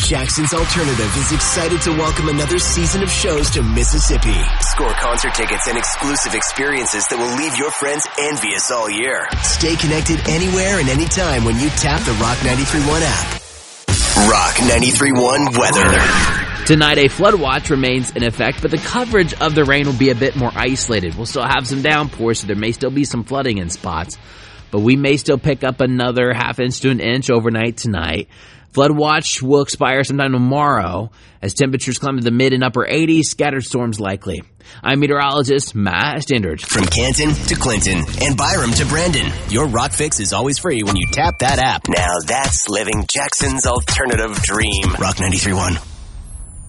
Jackson's Alternative is excited to welcome another season of shows to Mississippi. Score concert tickets and exclusive experiences that will leave your friends envious all year. Stay connected anywhere and anytime when you tap the Rock 93.1 app. Rock 93.1 weather. Tonight, a flood watch remains in effect, but the coverage of the rain will be a bit more isolated. We'll still have some downpours, so there may still be some flooding in spots, but we may still pick up another half inch to an inch overnight tonight. Flood watch will expire sometime tomorrow as temperatures climb to the mid and upper 80s, scattered storms likely. I'm meteorologist Matt Standard. From Canton to Clinton and Byram to Brandon, your Rock Fix is always free when you tap that app. Now that's living Jackson's alternative dream. Rock 93.1.